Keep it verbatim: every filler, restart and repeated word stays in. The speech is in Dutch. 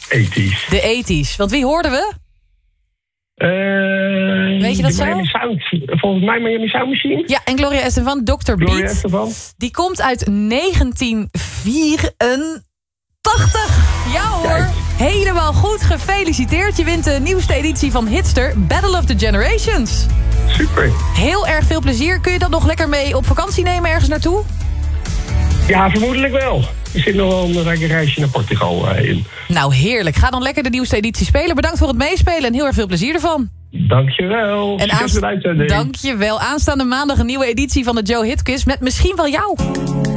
ethisch. De ethisch. Want wie hoorden we? Uh, Weet je dat zo? Miami Sound, volgens mij Miami Sound Machine. Ja, en Gloria Estefan, dokter Gloria Beat. Estefan. Die komt uit negentien vierentachtig. Ja hoor. Kijk. Helemaal goed, gefeliciteerd. Je wint de nieuwste editie van Hitster, Battle of the Generations. Super. Heel erg veel plezier. Kun je dat nog lekker mee op vakantie nemen ergens naartoe? Ja, vermoedelijk wel. Er zit nog wel een reisje naar Portugal uh, in. Nou, heerlijk. Ga dan lekker de nieuwste editie spelen. Bedankt voor het meespelen en heel erg veel plezier ervan. Dankjewel. En aanst- Dankjewel. Aanstaande maandag een nieuwe editie van de Joe Hit Quiz met misschien wel jou.